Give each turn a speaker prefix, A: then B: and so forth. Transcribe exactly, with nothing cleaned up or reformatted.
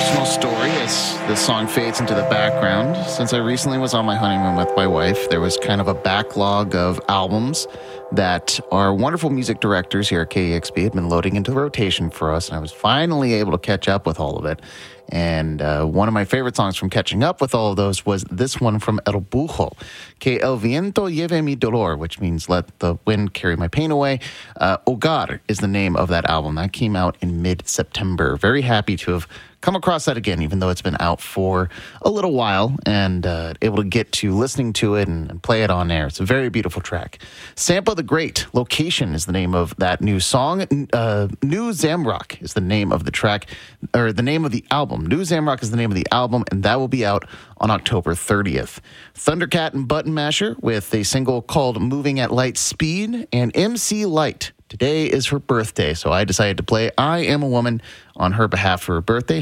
A: personal story as this song fades into the background. Since I recently was on my honeymoon with my wife, there was kind of a backlog of albums that our wonderful music directors here at K E X P had been loading into the rotation for us, and I was finally able to catch up with all of it. And uh, one of my favorite songs from catching up with all of those was this one from El Bujo, Que el viento lleve mi dolor, which means let the wind carry my pain away. Uh, Hogar is the name of that album. That came out in mid-September. Very happy to have come across that again, even though it's been out for a little while, and uh, able to get to listening to it and, and play it on air. It's a very beautiful track. Sampa the Great, Location is the name of that new song. Uh, New Zamrock is the name of the track, or the name of the album. New Zamrock is the name of the album, and that will be out on October thirtieth. Thundercat and Button Masher with a single called Moving at Light Speed, and M C Light. Today is her birthday, so I decided to play I Am a Woman on her behalf for her birthday.